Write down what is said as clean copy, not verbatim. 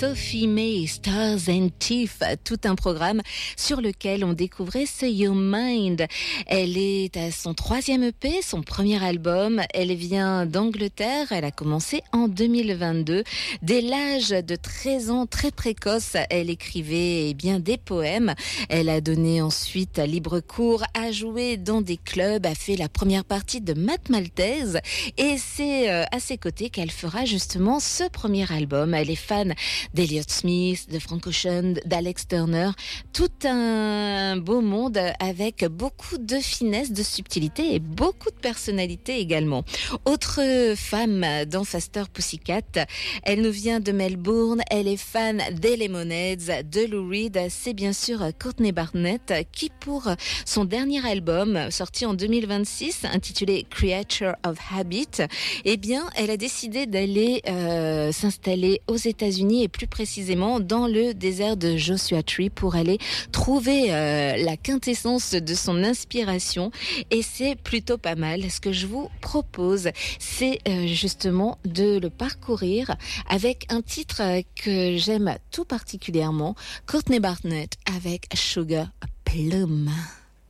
Toffee May, Stars and Teeth, tout un programme sur lequel on découvrait ce Your Mind. Elle est à son 3e EP, son premier album. Elle vient d'Angleterre. Elle a commencé en 2022. Dès l'âge de 13 ans, très précoce, elle écrivait des poèmes. Elle a donné ensuite libre cours, a joué dans des clubs, a fait la première partie de Math Maltese et c'est à ses côtés qu'elle fera justement ce premier album. Elle est fan d'Elliott Smith, de Frank Ocean, d'Alex Turner, tout un beau monde avec beaucoup de finesse, de subtilité et beaucoup de personnalité également. Autre femme dans Faster Pussycat, elle nous vient de Melbourne, elle est fan des Lemonheads, de Lou Reed, c'est bien sûr Courtney Barnett qui pour son dernier album sorti en 2026 intitulé Creature of Habit, elle a décidé d'aller s'installer aux États-Unis et plus précisément dans le désert de Joshua Tree pour aller trouver la quintessence de son inspiration et c'est plutôt pas mal. Ce que je vous propose, c'est justement de le parcourir avec un titre que j'aime tout particulièrement, Courtney Barnett avec Sugar Plum.